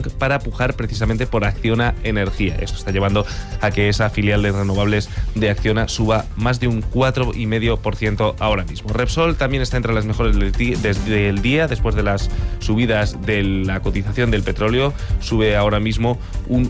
Bank para pujar precisamente por Acciona Energía. Esto está llevando a que esa filial de renovables de Acciona suba más de un 4,5% ahora mismo. Repsol también está entre las mejores desde el día, después de las subidas de la cotización del petróleo, sube ahora mismo un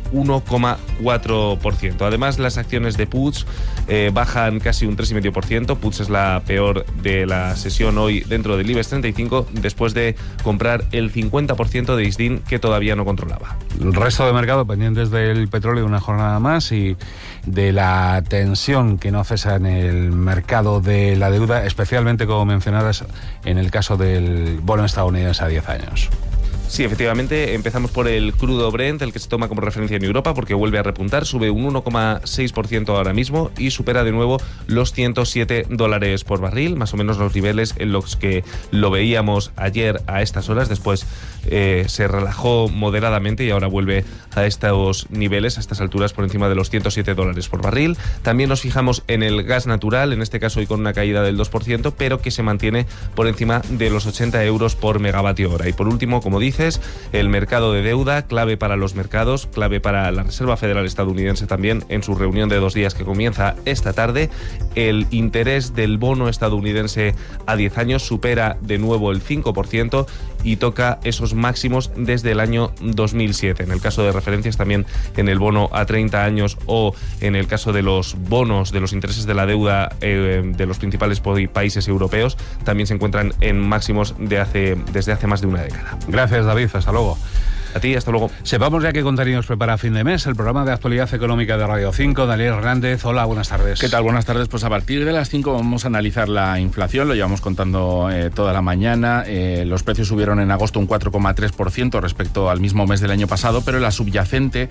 1,4%. Además, las acciones de Puig bajan casi un 3,5%. Puig es la peor de la sesión hoy dentro del IBEX 35, después de comprar el 50% de Isdin que todavía no controlaba. El resto de mercado pendientes del petróleo una jornada más y de la tensión que no cesa en el mercado de la deuda, especialmente, como mencionabas, en el caso del bono estadounidense a 10 años. Sí, efectivamente, empezamos por el crudo Brent, el que se toma como referencia en Europa, porque vuelve a repuntar, sube un 1,6% ahora mismo y supera de nuevo los $107 por barril, más o menos los niveles en los que lo veíamos ayer a estas horas. Después se relajó moderadamente y ahora vuelve a estos niveles, a estas alturas, por encima de los $107 por barril. También nos fijamos en el gas natural, en este caso hoy con una caída del 2%, pero que se mantiene por encima de los 80 euros por megavatio hora. Y por último, como dices, el mercado de deuda, clave para los mercados, clave para la Reserva Federal estadounidense también en su reunión de 2 días que comienza esta tarde. El interés del bono estadounidense a 10 años supera de nuevo el 5% y toca esos máximos desde el año 2007. En el caso de referencias también en el bono a 30 años o en el caso de los bonos de los intereses de la deuda de los principales países europeos, también se encuentran en máximos desde hace más de una década. Gracias, David. Hasta luego. A ti, hasta luego. Sepamos ya qué contenidos prepara a fin de mes el programa de actualidad económica de Radio 5. Daniel Hernández, hola, buenas tardes. ¿Qué tal? Buenas tardes. Pues a partir de las 5 vamos a analizar la inflación, lo llevamos contando toda la mañana. Los precios subieron en agosto un 4,3% respecto al mismo mes del año pasado, pero la subyacente,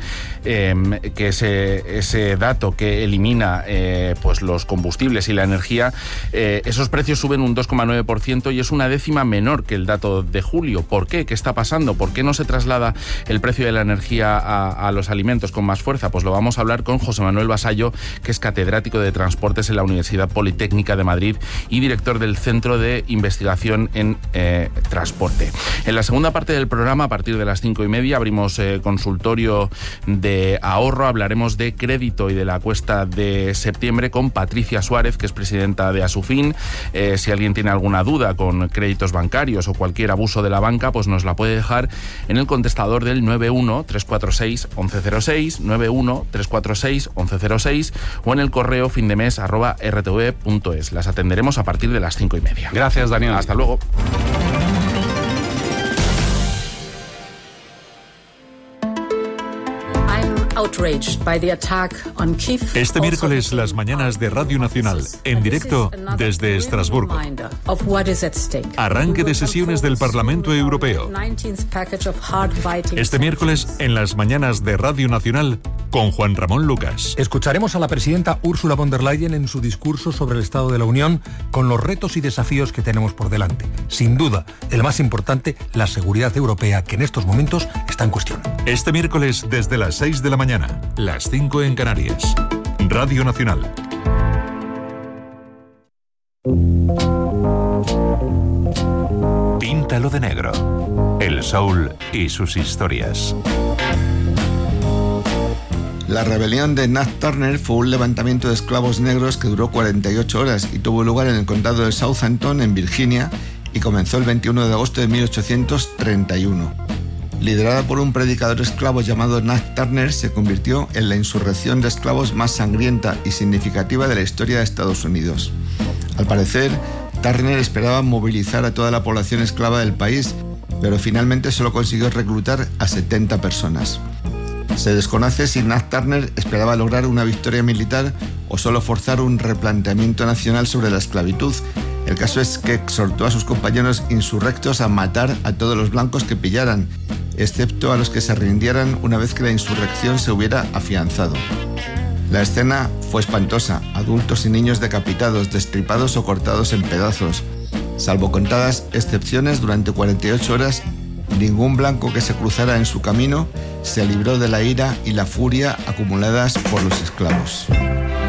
que es ese dato que elimina pues los combustibles y la energía, esos precios suben un 2,9% y es una décima menor que el dato de julio. ¿Por qué? ¿Qué está pasando? ¿Por qué no se traslada el precio de la energía a los alimentos con más fuerza? Pues lo vamos a hablar con José Manuel Basallo, que es catedrático de Transportes en la Universidad Politécnica de Madrid y director del Centro de Investigación en Transporte. En la segunda parte del programa, a partir de las 5:30, abrimos consultorio de ahorro. Hablaremos de crédito y de la cuesta de septiembre con Patricia Suárez, que es presidenta de Asufin. Si alguien tiene alguna duda con créditos bancarios o cualquier abuso de la banca, pues nos la puede dejar en el contestador del 91-346-1106, 91-346-1106 o en el correo findemes@rtv.es. Las atenderemos a partir de las 5:30. Gracias, Daniel. Hasta luego. Este miércoles, las mañanas de Radio Nacional, en directo desde Estrasburgo. Arranque de sesiones del Parlamento Europeo. Este miércoles, en las mañanas de Radio Nacional, con Juan Ramón Lucas. Escucharemos a la presidenta Ursula von der Leyen en su discurso sobre el Estado de la Unión, con los retos y desafíos que tenemos por delante. Sin duda, el más importante, la seguridad europea, que en estos momentos está en cuestión. Este miércoles, desde las 6 de la mañana, las 5 en Canarias. Radio Nacional. Píntalo de negro. El soul y sus historias. La rebelión de Nat Turner fue un levantamiento de esclavos negros que duró 48 horas y tuvo lugar en el condado de Southampton, en Virginia, y comenzó el 21 de agosto de 1831. Liderada por un predicador esclavo llamado Nat Turner, se convirtió en la insurrección de esclavos más sangrienta y significativa de la historia de Estados Unidos. Al parecer, Turner esperaba movilizar a toda la población esclava del país, pero finalmente solo consiguió reclutar a 70 personas. Se desconoce si Nat Turner esperaba lograr una victoria militar o solo forzar un replanteamiento nacional sobre la esclavitud. El caso es que exhortó a sus compañeros insurrectos a matar a todos los blancos que pillaran, excepto a los que se rindieran una vez que la insurrección se hubiera afianzado. La escena fue espantosa: adultos y niños decapitados, destripados o cortados en pedazos. Salvo contadas excepciones, durante 48 horas, ningún blanco que se cruzara en su camino se libró de la ira y la furia acumuladas por los esclavos.